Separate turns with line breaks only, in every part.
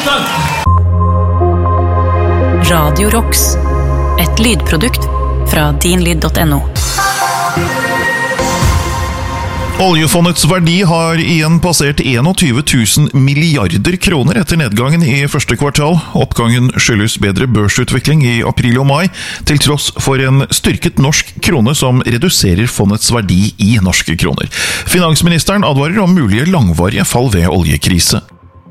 Radio Rocks, et lydprodukt fra dinlyd.no.
Oljefondets verdi har igjen passert 21 000 milliarder kroner etter nedgangen i første kvartal. Oppgangen skyldes bedre børsutvikling i april og mai, til tross for en styrket norsk krone som reduserer fondets verdi i norske kroner. Finansministeren advarer om mulige langvarige fall ved oljekrise.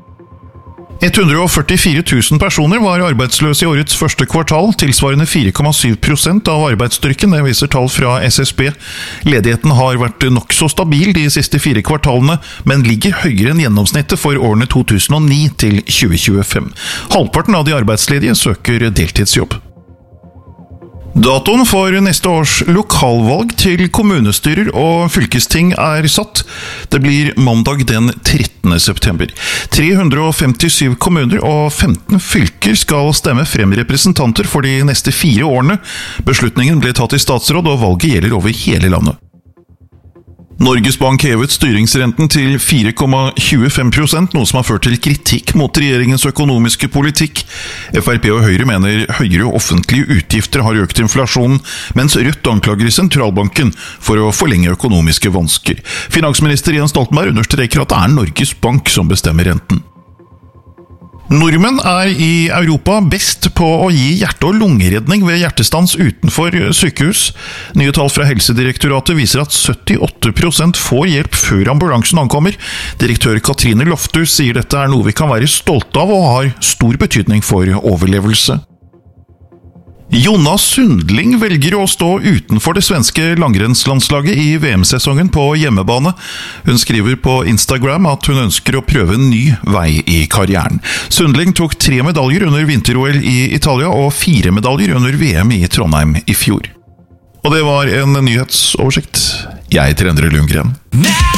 144 000 personer var arbeidsløse i årets første kvartal, tilsvarende 4,7% av arbeidsstyrken, det viser tall fra SSB. Ledigheten har vært nokså stabil de siste 4 kvartalene, men ligger høyere enn gjennomsnittet for årene 2009 til 2025. Halvparten av de arbeidsledige søker deltidsjobb. Datoen for neste års lokalvalg til kommunestyrer og fylkesting er satt. Det blir mandag den 13. september. 357 kommuner og 15 fylker skal stemme frem representanter for de neste 4 årene. Beslutningen ble tatt i statsråd, og valget gjelder over hele landet. Norges Bank hevet styringsrenten til 4,25%, noe som har ført til kritikk mot regjeringens økonomiske politikk. FrP og Høyre mener høyere offentlige utgifter har økt inflasjonen, mens Rødt anklager sentralbanken for å forlenge økonomiske vansker. Finansminister Jens Stoltenberg understreker at det er Norges Bank som bestemmer renten. Nordmenn er i Europa best på å gi hjerte- og lungeredning ved hjertestans utenfor sykehus. Nye tall fra Helsedirektoratet viser at 78% får hjelp før ambulansen ankommer. Direktør Katrine Lofthus sier dette er noe vi kan være stolte av og har stor betydning for overlevelse. Jonas Sundling velger å stå utenfor det svenske langrennslandslaget i VM-sesongen på hjemmebane. Hun skriver på Instagram at hun ønsker å prøve en ny vei i karrieren. Sundling tok 3 medaljer under vinter-OL i Italia og 4 medaljer under VM i Trondheim i fjor. Og det var en nyhetsoversikt. Jeg heter Endre Lundgren.